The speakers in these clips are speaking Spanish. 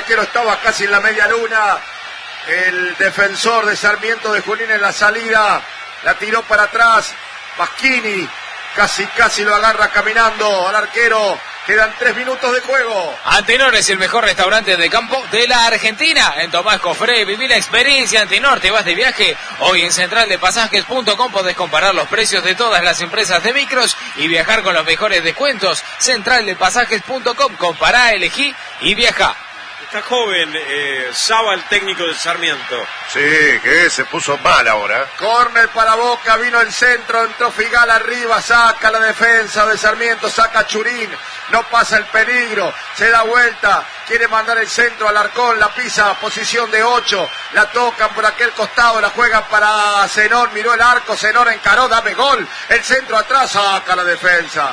arquero estaba casi en la media luna. El defensor de Sarmiento de Junín en la salida la tiró para atrás. Pasquini casi lo agarra caminando al arquero. Quedan 3 minutos de juego. Antenor es el mejor restaurante de campo de la Argentina. En Tomás Cofré, viví la experiencia Antenor. Te vas de viaje. Hoy en centraldepasajes.com podés comparar los precios de todas las empresas de micros y viajar con los mejores descuentos. Centraldepasajes.com. Compará, elegí y viaja. Está joven Saba, el técnico del Sarmiento. Sí, que se puso mal ahora. Córner para Boca, vino el centro, entró Figal arriba, saca la defensa de Sarmiento, saca Churín, no pasa el peligro, se da vuelta, quiere mandar el centro al Alarcón, la pisa, posición de 8, la tocan por aquel costado, la juegan para Zenón, miró el arco, Zenón encaró, dame gol, el centro atrás, saca la defensa,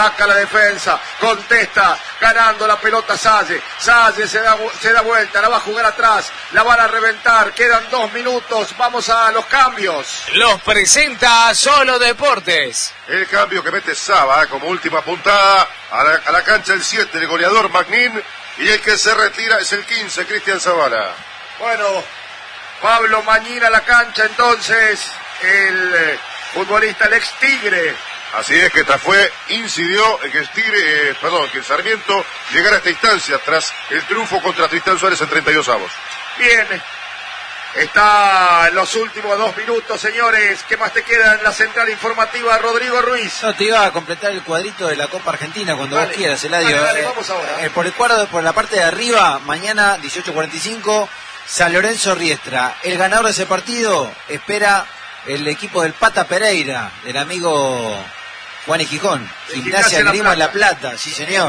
contesta, ganando la pelota Salle se da vuelta, la va a jugar atrás, la van a reventar, quedan 2 minutos, vamos a los cambios. Los presenta Solo Deportes. El cambio que mete Saba como última puntada a la cancha el 7, el goleador Magnin, y el que se retira es el 15, Cristian Zavala. Bueno, Pablo Mañín a la cancha entonces, el futbolista, el ex Tigre. Así es que incidió en que que el Sarmiento llegara a esta instancia tras el triunfo contra Tristán Suárez en 32avos. Bien, está en los últimos 2 minutos, señores. ¿Qué más te queda en la central informativa, Rodrigo Ruiz? No, te iba a completar el cuadrito de la Copa Argentina cuando vos quieras, Eladio. Dale, vamos ahora. Por la parte de arriba, mañana 18:45, San Lorenzo Riestra. El ganador de ese partido espera el equipo del Pata Pereira, del amigo Juan y Gijón. Gimnasia Grima en La Plata, sí señor.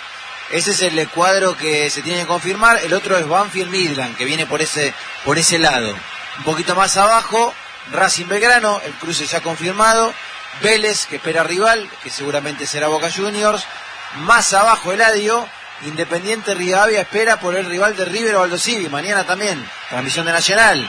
Ese es el cuadro que se tiene que confirmar. El otro es Banfield Midland, que viene por ese lado. Un poquito más abajo, Racing Belgrano, el cruce ya confirmado. Vélez, que espera rival, que seguramente será Boca Juniors. Más abajo, Eladio, Independiente Rivadavia espera por el rival de River o Aldo Civi. Mañana también, transmisión de Nacional,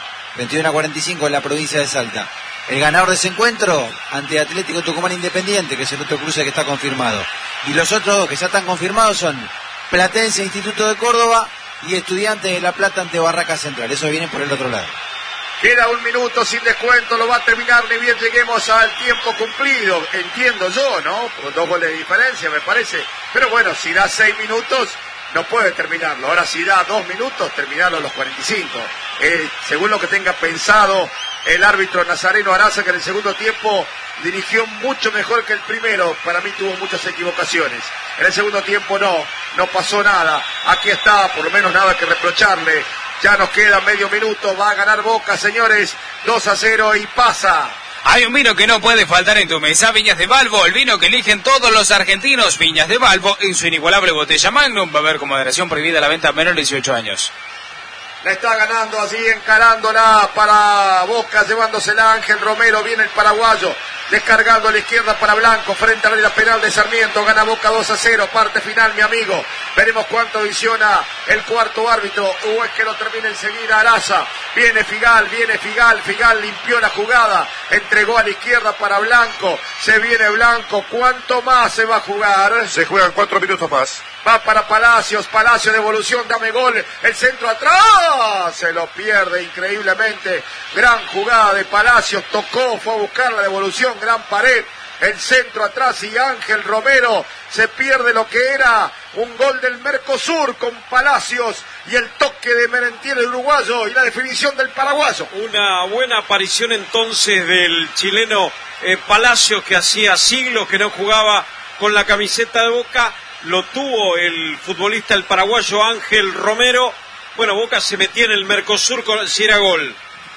21:45 en la provincia de Salta. El ganador de ese encuentro ante Atlético Tucumán Independiente, que es el otro cruce que está confirmado. Y los otros 2 que ya están confirmados son Platense Instituto de Córdoba y Estudiantes de La Plata ante Barraca Central. Eso viene por el otro lado. Queda 1 minuto sin descuento, lo va a terminar ni bien lleguemos al tiempo cumplido. Entiendo yo, ¿no? Con 2 goles de diferencia, me parece. Pero bueno, si da 6 minutos, no puede terminarlo. Ahora si da 2 minutos, terminarlo a los 45. Según lo que tenga pensado el árbitro Nazareno Araza, que en el segundo tiempo dirigió mucho mejor que el primero. Para mí tuvo muchas equivocaciones. En el segundo tiempo no pasó nada. Aquí está, por lo menos nada que reprocharle. Ya nos queda medio minuto, va a ganar Boca, señores, 2-0 y pasa. Hay un vino que no puede faltar en tu mesa, Viñas de Balbo, el vino que eligen todos los argentinos. Viñas de Balbo, en su inigualable botella Magnum, va a haber con moderación prohibida la venta a menores de 18 años. La está ganando así, encarándola para Boca, llevándosela Ángel Romero, viene el paraguayo, descargando a la izquierda para Blanco, frente a la penal de Sarmiento, gana Boca 2-0, parte final, mi amigo. Veremos cuánto visiona el cuarto árbitro, o es que lo termina enseguida Araza. Viene Figal, Figal limpió la jugada, entregó a la izquierda para Blanco, se viene Blanco, ¿cuánto más se va a jugar? Se juegan 4 minutos más. Va para Palacios, devolución, dame gol, el centro atrás, se lo pierde increíblemente, gran jugada de Palacios, tocó, fue a buscar la devolución, gran pared, el centro atrás y Ángel Romero se pierde lo que era un gol del Mercosur con Palacios y el toque de Merentiel el uruguayo y la definición del paraguayo. Una buena aparición entonces del chileno Palacios, que hacía siglos que no jugaba con la camiseta de Boca. Lo tuvo el futbolista, el paraguayo Ángel Romero. Bueno, Boca se metía en el Mercosur si era gol.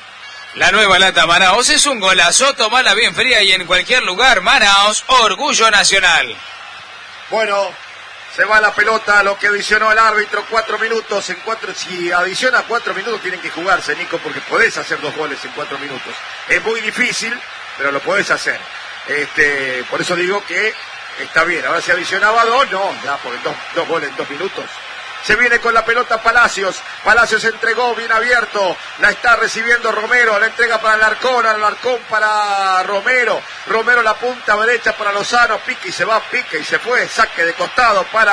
La nueva lata Manaos es un golazo, tomala bien fría y en cualquier lugar. Manaos, orgullo nacional. Bueno, se va la pelota, lo que adicionó el árbitro, 4 minutos. Si adiciona 4 minutos tienen que jugarse, Nico, porque podés hacer 2 goles en 4 minutos. Es muy difícil, pero lo podés hacer. Por eso digo que está bien. Ahora si adicionaba 2, no, ya por 2 goles en 2 minutos. Se viene con la pelota Palacios entregó bien abierto, la está recibiendo Romero, la entrega para Alarcón para Romero la punta derecha para Lozano, pique y se fue, saque de costado para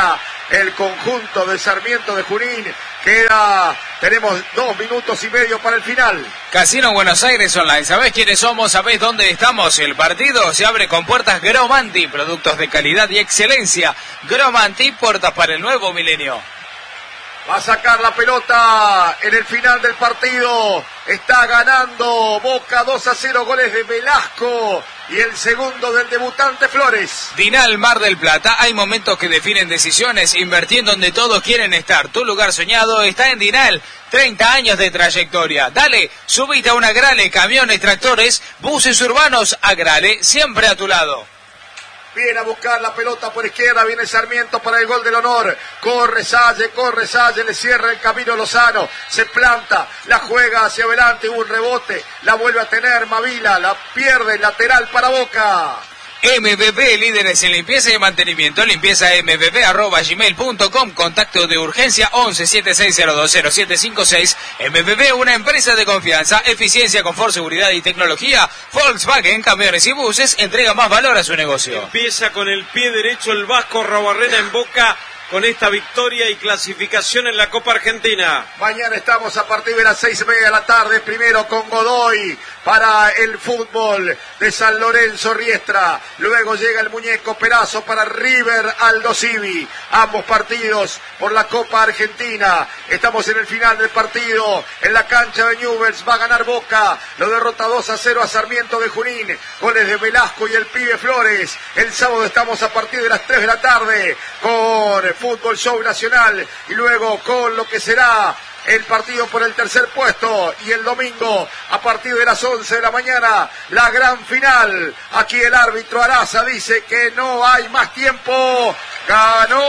el conjunto de Sarmiento de Junín. Tenemos 2 minutos y medio para el final. Casino Buenos Aires Online. ¿Sabés quiénes somos? ¿Sabés dónde estamos? El partido se abre con puertas Gromanti, productos de calidad y excelencia. Gromanti, puertas para el nuevo milenio. Va a sacar la pelota en el final del partido. Está ganando Boca 2-0, goles de Velasco y el segundo del debutante Flores. Dinal Mar del Plata. Hay momentos que definen decisiones. Invertí en donde todos quieren estar. Tu lugar soñado está en Dinal. 30 años de trayectoria. Dale, subite a una Grale, camiones, tractores, buses urbanos. Agrale, siempre a tu lado. Viene a buscar la pelota por izquierda, viene Sarmiento para el gol del honor. Corre Salle, le cierra el camino Lozano. Se planta, la juega hacia adelante, un rebote, la vuelve a tener Mavila, la pierde, lateral para Boca. MBB, líderes en limpieza y mantenimiento. Limpieza mbb@gmail.com. Contacto de urgencia 11-7602-0756. MBB, una empresa de confianza, eficiencia, confort, seguridad y tecnología. Volkswagen, camiones y buses, entrega más valor a su negocio. Empieza con el pie derecho el Vasco Arruabarrena en Boca, con esta victoria y clasificación en la Copa Argentina. Mañana estamos a partir de las 6:30 de la tarde, primero con Godoy para el fútbol de San Lorenzo Riestra. Luego llega el muñeco Perazo para River Aldo Civi. Ambos partidos por la Copa Argentina. Estamos en el final del partido, en la cancha de Newell's. Va a ganar Boca, lo derrota 2-0 a Sarmiento de Junín. Goles de Velasco y el pibe Flores. El sábado estamos a partir de las 3 de la tarde con Fútbol Show Nacional y luego con lo que será el partido por el tercer puesto, y el domingo a partir de las 11 de la mañana la gran final. Aquí el árbitro Araza dice que no hay más tiempo. Ganó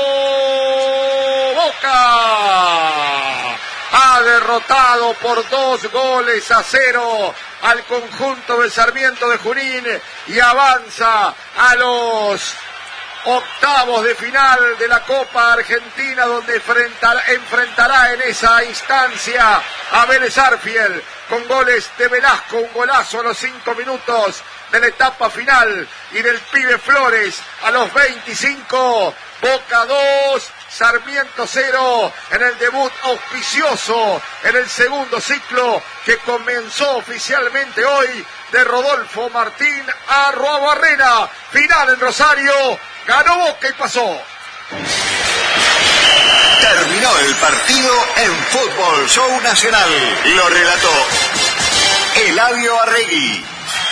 Boca, ha derrotado por 2-0 al conjunto de Sarmiento de Junín y avanza a los octavos de final de la Copa Argentina, donde enfrentará en esa instancia a Vélez Arfiel con goles de Velasco, un golazo a los 5 minutos de la etapa final, y del pibe Flores a los 25. Boca 2, Sarmiento 0 en el debut auspicioso en el segundo ciclo que comenzó oficialmente hoy de Rodolfo Martín Arruabarrena. Final en Rosario, ganó Boca y pasó. Terminó el partido en Fútbol Show Nacional. Lo relató Eladio Arregui.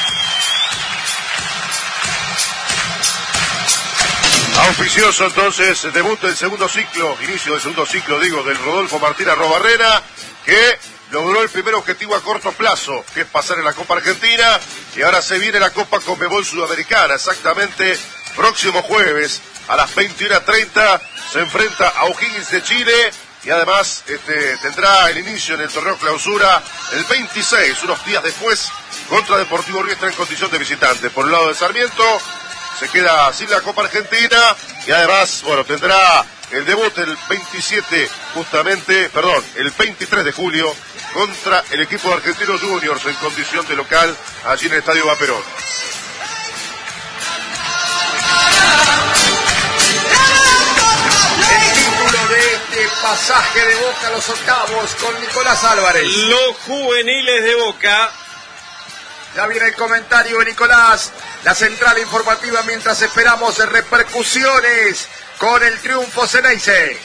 Auspicioso entonces, debut del segundo ciclo, inicio del segundo ciclo, del Rodolfo Martín Arruabarrena, que logró el primer objetivo a corto plazo, que es pasar en la Copa Argentina, y ahora se viene la Copa Conmebol Sudamericana. Exactamente, próximo jueves a las 21:30 se enfrenta a O'Higgins de Chile, y además tendrá el inicio en el torneo clausura el 26, unos días después, contra Deportivo Riestra en condición de visitante. Por el lado de Sarmiento, se queda sin la Copa Argentina, y además, tendrá el debut el 23 de julio contra el equipo de Argentinos Juniors en condición de local allí en el Estadio Vaperón. El título de este pasaje de Boca a los octavos con Nicolás Álvarez. Los juveniles de Boca. Ya viene el comentario de Nicolás, la central informativa, mientras esperamos repercusiones con el triunfo Ceneice.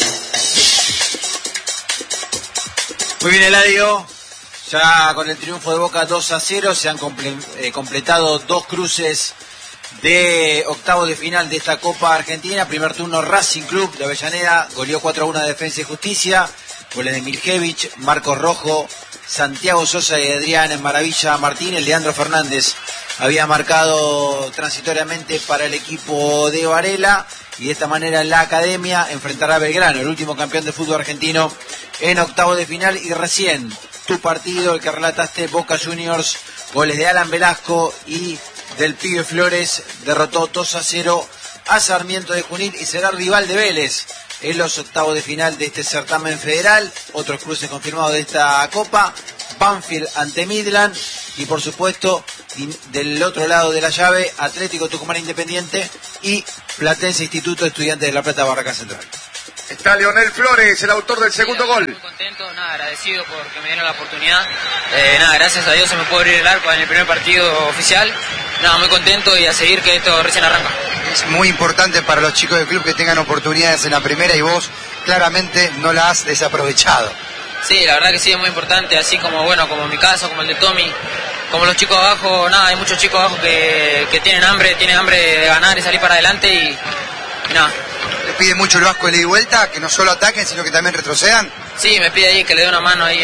Muy bien, Eladio. Ya con el triunfo de Boca 2-0 se han completado 2 cruces de octavos de final de esta Copa Argentina. Primer turno, Racing Club de Avellaneda goleó 4-1 a Defensa y Justicia. Goles de Miljevich, Marcos Rojo, Santiago Sosa y Adrián Maravilla Martínez. Leandro Fernández había marcado transitoriamente para el equipo de Varela, y de esta manera la Academia enfrentará a Belgrano, el último campeón de fútbol argentino, en octavos de final. Y recién tu partido, el que relataste, Boca Juniors, goles de Alan Velasco y del pibe Flores, derrotó 2-0 a Sarmiento de Junín y será rival de Vélez en los octavos de final de este certamen federal. Otros cruces confirmados de esta Copa: Banfield ante Midland, y por supuesto del otro lado de la llave, Atlético Tucumán Independiente y Platense Instituto de Estudiantes de La Plata Barraca Central. Está Leonel Flores, el autor del segundo gol. Muy contento, agradecido porque me dieron la oportunidad. Gracias a Dios se me pudo abrir el arco en el primer partido oficial. Muy contento y a seguir, que esto recién arranca. Es muy importante para los chicos del club que tengan oportunidades en la primera y vos claramente no la has desaprovechado. Sí, la verdad que sí, es muy importante, así como como mi caso, como el de Tommy, como los chicos abajo. Hay muchos chicos abajo que tienen hambre de ganar y salir para adelante y nada. ¿Le pide mucho el Vasco el ida y vuelta, que no solo ataquen, sino que también retrocedan? Sí, me pide ahí que le dé una mano ahí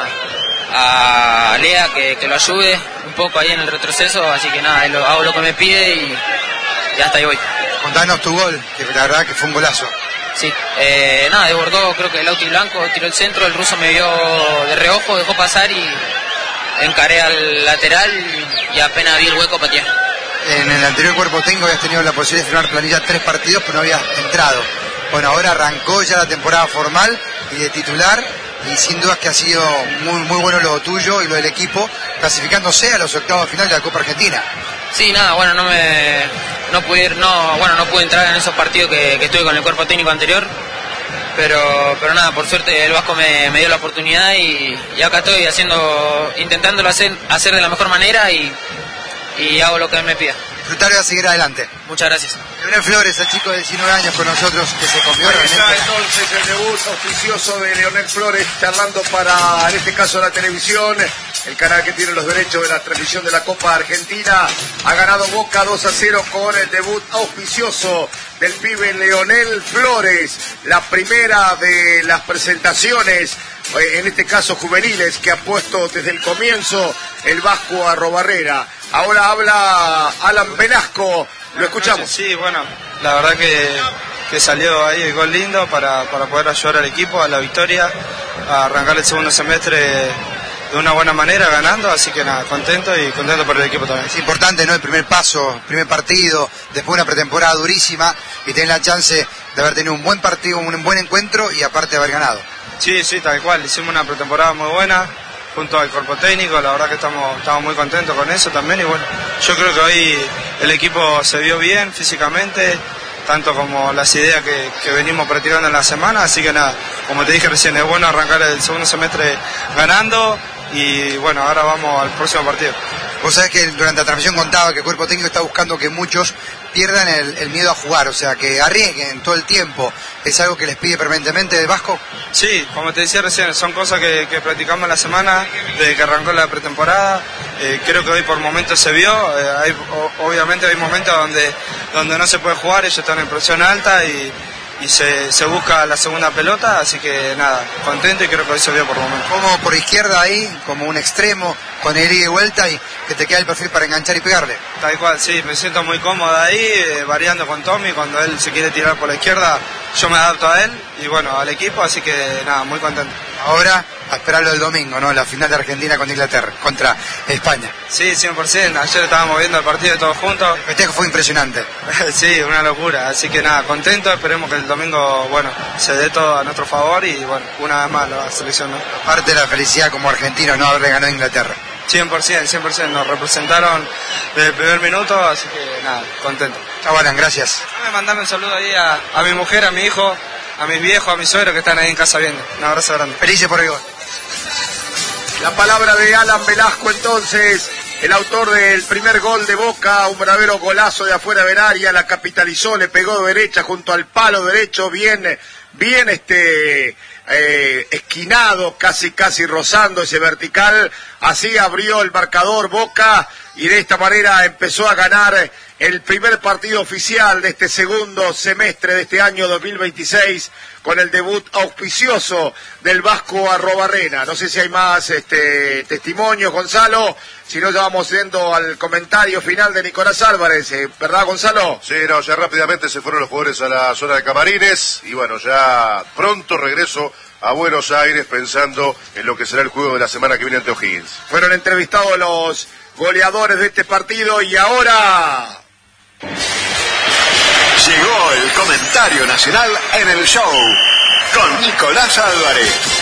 a Lea, que lo ayude un poco ahí en el retroceso, así que hago lo que me pide y hasta ahí voy. Contanos tu gol, que la verdad que fue un golazo. Sí, desbordó, creo que el Lauti Blanco tiró el centro, el ruso me vio de reojo, dejó pasar y encaré al lateral y apenas vi el hueco pateé. En el anterior cuerpo técnico habías tenido la posibilidad de firmar planilla 3 partidos, pero no habías entrado. Bueno, ahora arrancó ya la temporada formal y de titular, y sin duda que ha sido muy bueno lo tuyo y lo del equipo, clasificándose a los octavos de final de la Copa Argentina. Sí, no pude entrar en esos partidos que estuve con el cuerpo técnico anterior, pero por suerte el Vasco me dio la oportunidad y acá estoy intentándolo hacer de la mejor manera y hago lo que él me pida. Disfrutar y a seguir adelante. Muchas gracias. Leonel Flores, el chico de 19 años con nosotros, que se convió realmente. Está entonces el debut auspicioso de Leonel Flores, charlando para, en este caso, la televisión, el canal que tiene los derechos de la transmisión de la Copa Argentina. Ha ganado Boca 2-0 con el debut auspicioso del pibe Leonel Flores, la primera de las presentaciones, en este caso juveniles, que ha puesto desde el comienzo el Vasco Arrobarrera. Ahora habla Alan Velasco, lo escuchamos. Sí, bueno, la verdad que salió ahí el gol lindo para poder ayudar al equipo a la victoria, a arrancar el segundo semestre de una buena manera, ganando, así que contento por el equipo también. Es importante, ¿no? El primer paso, primer partido, después de una pretemporada durísima, y tener la chance de haber tenido un buen partido, un buen encuentro y aparte de haber ganado. Sí, tal cual, hicimos una pretemporada muy buena junto al cuerpo técnico, la verdad que estamos muy contentos con eso también, y bueno, yo creo que hoy el equipo se vio bien físicamente, tanto como las ideas que venimos practicando en la semana, así que como te dije recién, es bueno arrancar el segundo semestre ganando, y bueno, ahora vamos al próximo partido. Vos sabés que durante la transmisión contaba que el cuerpo técnico está buscando que muchos pierdan el miedo a jugar, o sea, que arriesguen todo el tiempo. ¿Es algo que les pide permanentemente el Vasco? Sí, como te decía recién, son cosas que practicamos en la semana, desde que arrancó la pretemporada. Creo que hoy por momentos se vio, obviamente hay momentos donde no se puede jugar, ellos están en presión alta y se busca la segunda pelota, así que contento, y creo que hoy se vio por momentos. Como por izquierda ahí, como un extremo, con el ida y vuelta, y que te queda el perfil para enganchar y pegarle. Tal cual, sí, me siento muy cómodo ahí, variando con Tommy, cuando él se quiere tirar por la izquierda, yo me adapto a él, y bueno, al equipo, así que muy contento. Ahora, a esperarlo el domingo, ¿no? La final de Argentina contra Inglaterra, contra España. Sí, 100%, ayer estábamos viendo el partido todos juntos. El festejo fue impresionante. Sí, una locura, así que contento, esperemos que el domingo, se dé todo a nuestro favor, y bueno, una vez más la selección, ¿no? Aparte de la felicidad como argentinos, no haberle ganado a Inglaterra. 100%, nos representaron desde el primer minuto, así que contento. Alan, gracias. Me mandaron un saludo ahí a mi mujer, a mi hijo, a mis viejos, a mis suegros que están ahí en casa viendo. Un abrazo grande. Felices por el gol. La palabra de Alan Velasco entonces, el autor del primer gol de Boca, un verdadero golazo de afuera del área, la capitalizó, le pegó de derecha junto al palo derecho, bien esquinado, casi rozando ese vertical. Así abrió el marcador Boca y de esta manera empezó a ganar el primer partido oficial de este segundo semestre de este año 2026 con el debut auspicioso del Vasco Arrobarrena. No sé si hay más testimonios, Gonzalo, si no ya vamos yendo al comentario final de Nicolás Álvarez, ¿verdad, Gonzalo? Sí, ya rápidamente se fueron los jugadores a la zona de camarines y bueno, ya pronto regreso a Buenos Aires pensando en lo que será el juego de la semana que viene ante O'Higgins. Fueron entrevistados los goleadores de este partido y ahora llegó el comentario nacional en el show con Nicolás Álvarez.